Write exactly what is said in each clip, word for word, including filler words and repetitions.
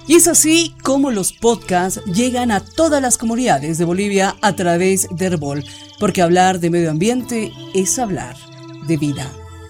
Y es así como los podcasts llegan a todas las comunidades de Bolivia a través de Herbol, porque hablar de medio ambiente es hablar de vida.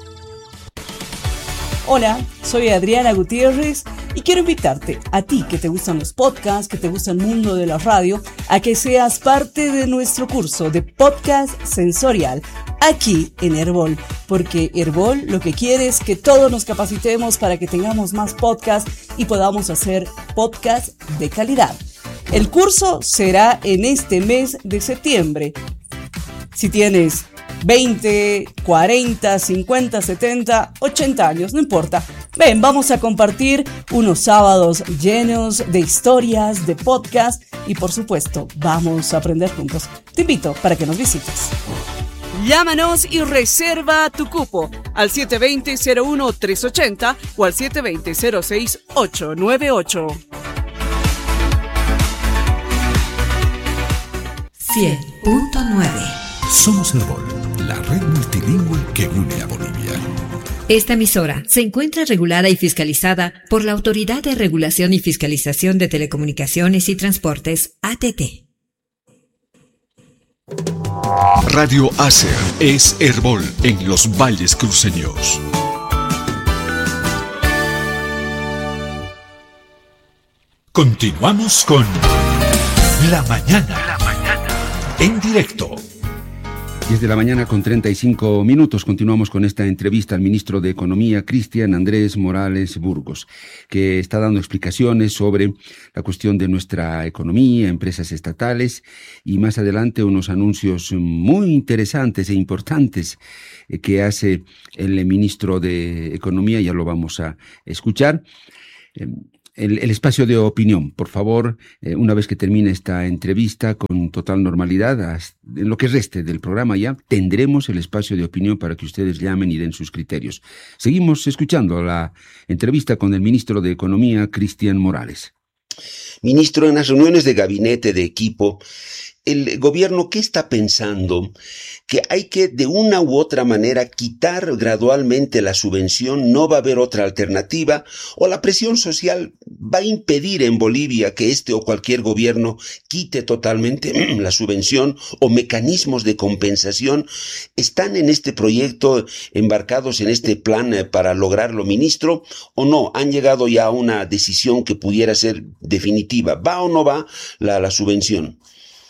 Hola, soy Adriana Gutiérrez y quiero invitarte, a ti que te gustan los podcasts, que te gusta el mundo de la radio, a que seas parte de nuestro curso de podcast sensorial aquí en Herbol, porque Herbol lo que quiere es que todos nos capacitemos para que tengamos más podcasts y podamos hacer podcasts de calidad. El curso será en este mes de septiembre. Si tienes veinte, cuarenta, cincuenta, setenta, ochenta años, no importa. Ven, vamos a compartir unos sábados llenos de historias, de podcast y por supuesto, vamos a aprender juntos. Te invito para que nos visites. Llámanos y reserva tu cupo al siete dos cero, cero uno tres ocho cero o al siete dos cero, cero seis ocho nueve ocho. cien punto nueve. Somos Herbol, la red multilingüe que une a Bolivia. Esta emisora se encuentra regulada y fiscalizada por la Autoridad de Regulación y Fiscalización de Telecomunicaciones y Transportes, A T T. Radio Acer es Herbol en los valles cruceños. Continuamos con La Mañana. La Mañana. En directo. diez de la mañana con treinta y cinco minutos. Continuamos con esta entrevista al ministro de Economía, Cristian Andrés Morales Burgos, que está dando explicaciones sobre la cuestión de nuestra economía, empresas estatales y más adelante unos anuncios muy interesantes e importantes que hace el ministro de Economía. Ya lo vamos a escuchar. El, el espacio de opinión, por favor, eh, una vez que termine esta entrevista con total normalidad, hasta, en lo que reste del programa ya, tendremos el espacio de opinión para que ustedes llamen y den sus criterios. Seguimos escuchando la entrevista con el ministro de Economía, Cristian Morales. Ministro, en las reuniones de gabinete, de equipo, ¿el gobierno qué está pensando? Que hay que de una u otra manera quitar gradualmente la subvención, no va a haber otra alternativa, o la presión social va a impedir en Bolivia que este o cualquier gobierno quite totalmente la subvención o mecanismos de compensación. ¿Están en este proyecto embarcados en este plan para lograrlo, ministro, o no? ¿Han llegado ya a una decisión que pudiera ser definitiva? ¿Va o no va la, la subvención?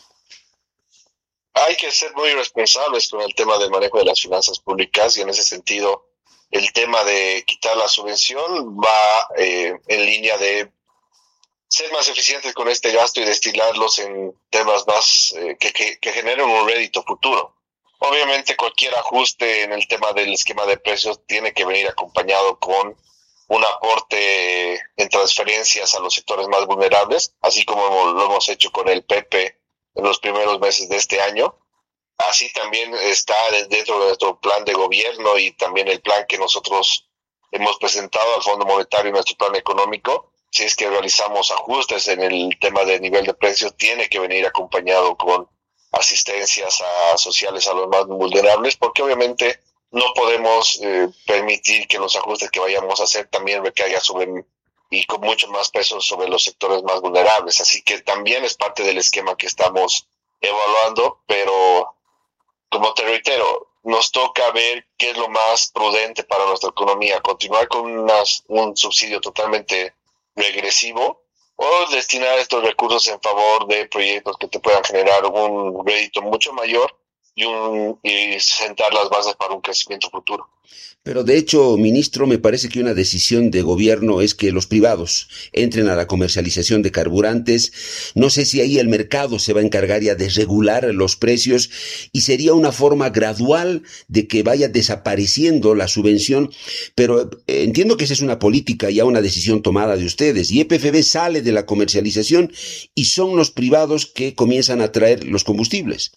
Hay que ser muy responsables con el tema del manejo de las finanzas públicas y en ese sentido el tema de quitar la subvención va eh, en línea de ser más eficientes con este gasto y destinarlos en temas más eh, que, que, que generen un rédito futuro. Obviamente cualquier ajuste en el tema del esquema de precios tiene que venir acompañado con un aporte en transferencias a los sectores más vulnerables, así como lo hemos hecho con el P E P E en los primeros meses de este año. Así también está dentro de nuestro plan de gobierno y también el plan que nosotros hemos presentado al Fondo Monetario y nuestro plan económico. Si es que realizamos ajustes en el tema de nivel de precios, tiene que venir acompañado con asistencias a, sociales a los más vulnerables, porque obviamente no podemos eh, permitir que los ajustes que vayamos a hacer también recaigan sobre y con mucho más peso sobre los sectores más vulnerables. Así que también es parte del esquema que estamos evaluando, pero como te reitero, nos toca ver qué es lo más prudente para nuestra economía, continuar con unas, un subsidio totalmente regresivo o destinar estos recursos en favor de proyectos que te puedan generar un rédito mucho mayor y, un, y sentar las bases para un crecimiento futuro. Pero de hecho, ministro, me parece que una decisión de gobierno es que los privados entren a la comercialización de carburantes. No sé si ahí el mercado se va a encargar ya de regular los precios y sería una forma gradual de que vaya desapareciendo la subvención. Pero eh, entiendo que esa es una política, ya una decisión tomada de ustedes. Y E P F B sale de la comercialización y son los privados que comienzan a traer los combustibles.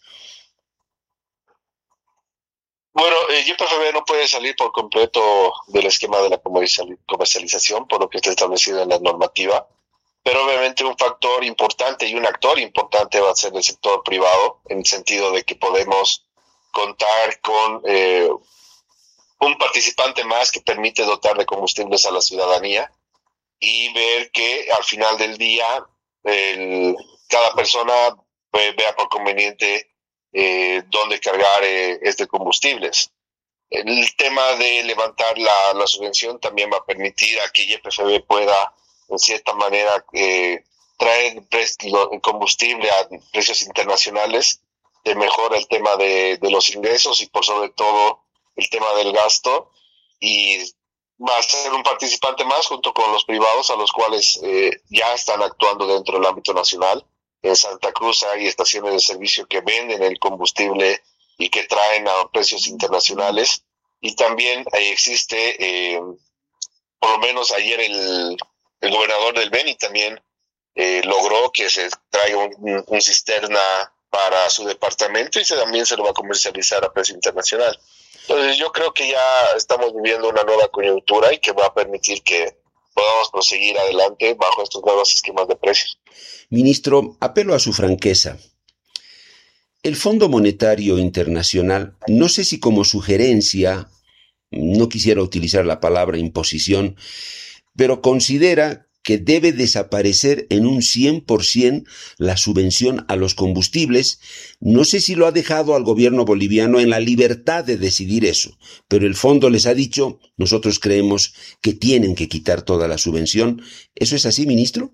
Bueno, eh, Y P F B no puede salir por completo del esquema de la comercialización, por lo que está establecido en la normativa, pero obviamente un factor importante y un actor importante va a ser el sector privado, en el sentido de que podemos contar con eh, un participante más que permite dotar de combustibles a la ciudadanía, y ver que al final del día el, cada persona eh, vea por conveniente eh, dónde cargar eh, este combustibles. El tema de levantar la, la subvención también va a permitir a que Y P F B pueda, en cierta manera, eh, traer el combustible a precios internacionales, que mejora el tema de, de los ingresos y por sobre todo el tema del gasto, y va a ser un participante más junto con los privados a los cuales eh, ya están actuando dentro del ámbito nacional. En Santa Cruz hay estaciones de servicio que venden el combustible y que traen a precios internacionales, y también ahí existe, eh, por lo menos ayer el, el gobernador del Beni también eh, logró que se traiga un, un cisterna para su departamento y se, también se lo va a comercializar a precio internacional. Entonces yo creo que ya estamos viviendo una nueva coyuntura y que va a permitir que podamos proseguir adelante bajo estos nuevos esquemas de precios. Ministro, apelo a su franqueza. El Fondo Monetario Internacional, no sé si como sugerencia, no quisiera utilizar la palabra imposición, pero considera que debe desaparecer en un cien por ciento la subvención a los combustibles. No sé si lo ha dejado al gobierno boliviano en la libertad de decidir eso, pero el fondo les ha dicho, nosotros creemos que tienen que quitar toda la subvención. ¿Eso es así, ministro?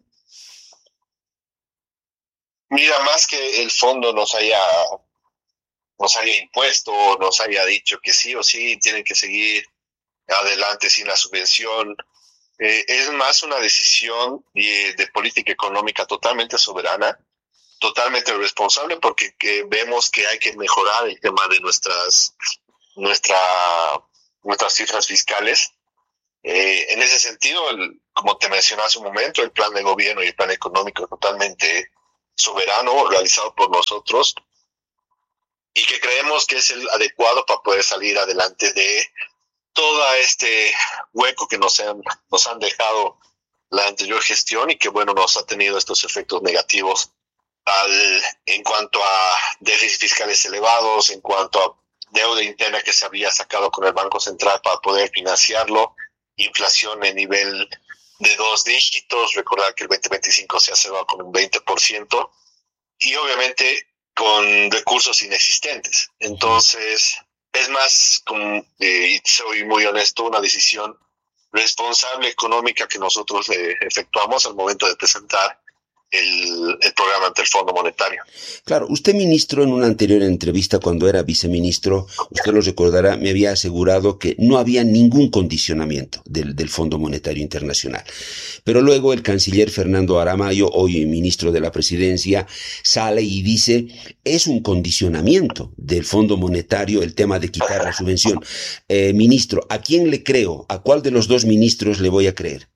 Mira, más que el fondo nos haya, nos haya impuesto, nos haya dicho que sí o sí tienen que seguir adelante sin la subvención, Eh, es más una decisión de, de política económica totalmente soberana, totalmente responsable, porque que vemos que hay que mejorar el tema de nuestras nuestra, nuestras cifras fiscales. Eh, en ese sentido, el, como te mencioné hace un momento, el plan de gobierno y el plan económico totalmente soberano, realizado por nosotros, y que creemos que es el adecuado para poder salir adelante de todo este hueco que nos han, nos han dejado la anterior gestión y que, bueno, nos ha tenido estos efectos negativos al, en cuanto a déficits fiscales elevados, en cuanto a deuda interna que se había sacado con el Banco Central para poder financiarlo, inflación en nivel de dos dígitos, recordar que el veinte veinticinco se ha cerrado con un veinte por ciento y obviamente con recursos inexistentes. Entonces, es más, como, eh, y soy muy honesto, una decisión responsable económica que nosotros eh, efectuamos al momento de presentar el, el programa ante el Fondo Monetario. Claro, usted, ministro, en una anterior entrevista cuando era viceministro, usted lo recordará, me había asegurado que no había ningún condicionamiento del, del Fondo Monetario Internacional. Pero luego el canciller Fernando Aramayo, hoy ministro de la Presidencia, sale y dice, es un condicionamiento del Fondo Monetario el tema de quitar la subvención. Eh, ministro, ¿a quién le creo? ¿A cuál de los dos ministros le voy a creer?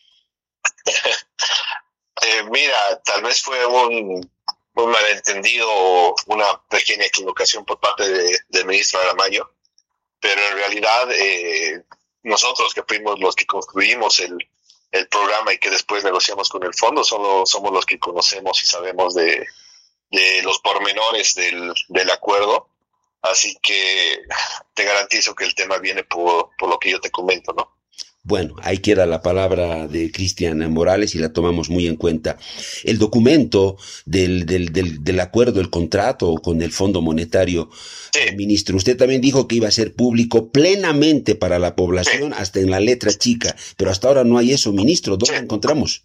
Eh, mira, tal vez fue un, un malentendido o una pequeña equivocación por parte de, del ministro Aramayo, pero en realidad eh, nosotros que fuimos los que construimos el, el programa y que después negociamos con el fondo, solo somos los que conocemos y sabemos de, de los pormenores del, del acuerdo, así que te garantizo que el tema viene por, por lo que yo te comento, ¿no? Bueno, ahí queda la palabra de Cristian Morales y la tomamos muy en cuenta. El documento del, del, del, del acuerdo, el contrato con el Fondo Monetario, sí. eh, ministro, usted también dijo que iba a ser público plenamente para la población, sí, hasta en la letra chica, pero hasta ahora no hay eso, ministro. ¿Dónde sí. encontramos?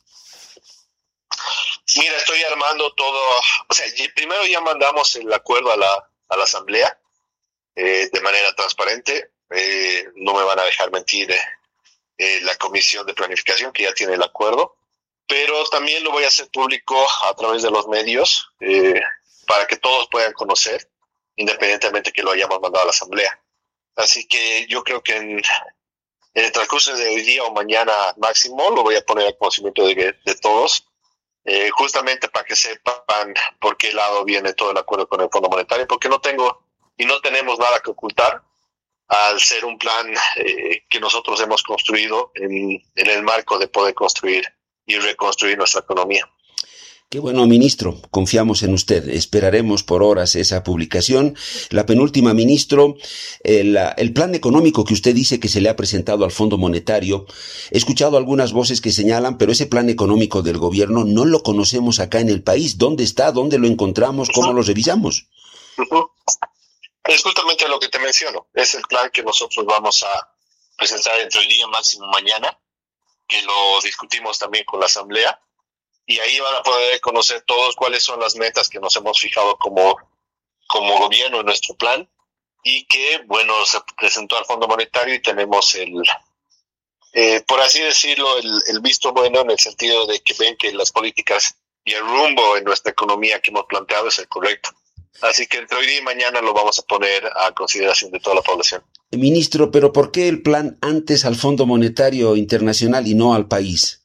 Mira, estoy armando todo, o sea, primero ya mandamos el acuerdo a la, a la Asamblea eh, de manera transparente, eh, no me van a dejar mentir, eh. Eh, la Comisión de Planificación, que ya tiene el acuerdo, pero también lo voy a hacer público a través de los medios eh, para que todos puedan conocer, independientemente que lo hayamos mandado a la Asamblea. Así que yo creo que en, en el transcurso de hoy día o mañana máximo lo voy a poner al conocimiento de, de todos, eh, justamente para que sepan por qué lado viene todo el acuerdo con el Fondo Monetario, porque no tengo y no tenemos nada que ocultar, al ser un plan eh, que nosotros hemos construido en, en el marco de poder construir y reconstruir nuestra economía. Qué bueno, ministro, confiamos en usted. Esperaremos por horas esa publicación. La penúltima, ministro, el, el plan económico que usted dice que se le ha presentado al Fondo Monetario, he escuchado algunas voces que señalan, pero ese plan económico del gobierno no lo conocemos acá en el país. ¿Dónde está? ¿Dónde lo encontramos? ¿Cómo lo revisamos? Uh-huh. Es justamente lo que te menciono. Es el plan que nosotros vamos a presentar entre hoy día, máximo mañana, que lo discutimos también con la Asamblea. Y ahí van a poder conocer todos cuáles son las metas que nos hemos fijado como, como gobierno en nuestro plan y que, bueno, se presentó al Fondo Monetario y tenemos el, eh, por así decirlo, el, el visto bueno en el sentido de que ven que las políticas y el rumbo en nuestra economía que hemos planteado es el correcto. Así que entre hoy día y mañana lo vamos a poner a consideración de toda la población. Ministro, pero ¿por qué el plan antes al Fondo Monetario Internacional y no al país?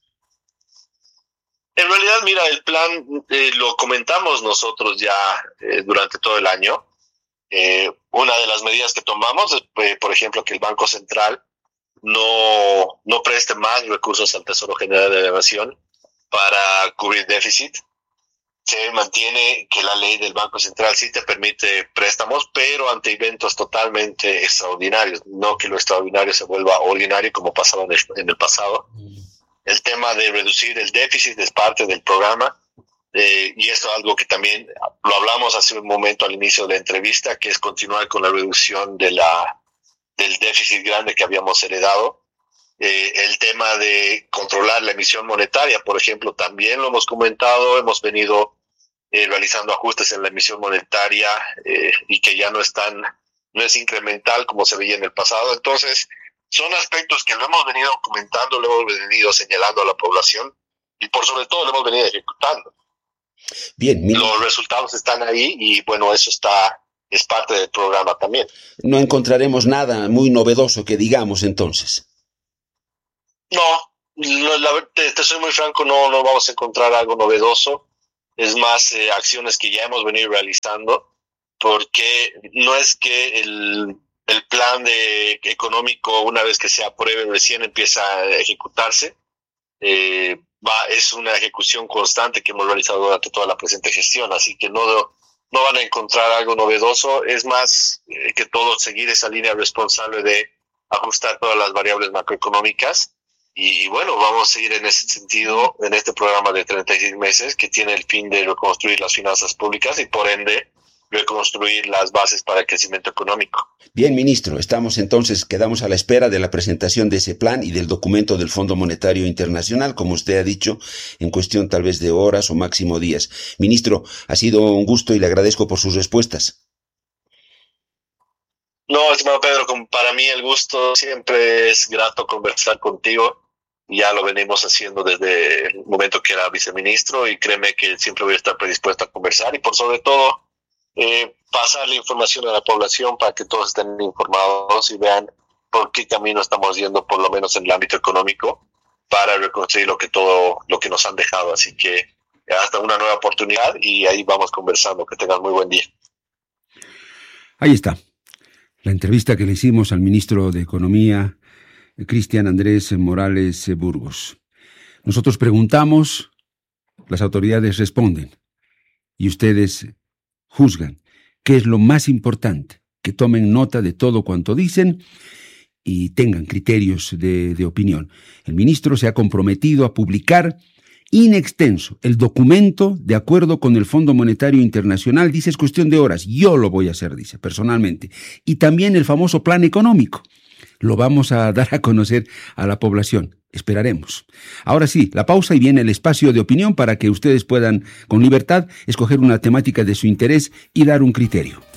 En realidad, mira, el plan eh, lo comentamos nosotros ya eh, durante todo el año. Eh, una de las medidas que tomamos es, eh, por ejemplo, que el Banco Central no, no preste más recursos al Tesoro General de la Nación para cubrir déficit. Se mantiene que la ley del Banco Central sí te permite préstamos, pero ante eventos totalmente extraordinarios, no que lo extraordinario se vuelva ordinario como pasaba en el, en el pasado. El tema de reducir el déficit es parte del programa eh, y esto es algo que también lo hablamos hace un momento al inicio de la entrevista, que es continuar con la reducción de la, del déficit grande que habíamos heredado. Eh, el tema de controlar la emisión monetaria, por ejemplo, también lo hemos comentado, hemos venido eh, realizando ajustes en la emisión monetaria eh, y que ya no están, no es incremental como se veía en el pasado. Entonces, son aspectos que lo hemos venido comentando, lo hemos venido señalando a la población y por sobre todo lo hemos venido ejecutando. Bien, mira. Los resultados están ahí y bueno, eso está es parte del programa también. No encontraremos nada muy novedoso que digamos entonces. No, no la, te, te soy muy franco, no, no vamos a encontrar algo novedoso. Es más, eh, acciones que ya hemos venido realizando, porque no es que el... El plan de económico, una vez que se apruebe, recién empieza a ejecutarse. Eh, va, es una ejecución constante que hemos realizado durante toda la presente gestión, así que no, no van a encontrar algo novedoso. Es más eh, que todo seguir esa línea responsable de ajustar todas las variables macroeconómicas. Y, y bueno, vamos a seguir en ese sentido en este programa de treinta y seis meses que tiene el fin de reconstruir las finanzas públicas y por ende reconstruir las bases para el crecimiento económico. Bien, ministro, estamos entonces, quedamos a la espera de la presentación de ese plan y del documento del Fondo Monetario Internacional, como usted ha dicho, en cuestión tal vez de horas o máximo días. Ministro, ha sido un gusto y le agradezco por sus respuestas. No, estimado Pedro, para mí el gusto siempre es grato conversar contigo. Ya lo venimos haciendo desde el momento que era viceministro y créeme que siempre voy a estar predispuesto a conversar y por sobre todo Eh, pasar la información a la población para que todos estén informados y vean por qué camino estamos yendo, por lo menos en el ámbito económico, para reconstruir lo que todo lo que nos han dejado. Así que hasta una nueva oportunidad y ahí vamos conversando. Que tengan muy buen día. Ahí está la entrevista que le hicimos al ministro de Economía, Cristian Andrés Morales Burgos. Nosotros preguntamos, las autoridades responden y ustedes juzgan qué es lo más importante, que tomen nota de todo cuanto dicen y tengan criterios de, de opinión. El ministro se ha comprometido a publicar in extenso el documento de acuerdo con el Fondo Monetario Internacional. Dice, es cuestión de horas, yo lo voy a hacer, dice, personalmente. Y también el famoso plan económico. Lo vamos a dar a conocer a la población. Esperaremos. Ahora sí, la pausa y viene el espacio de opinión para que ustedes puedan, con libertad, escoger una temática de su interés y dar un criterio.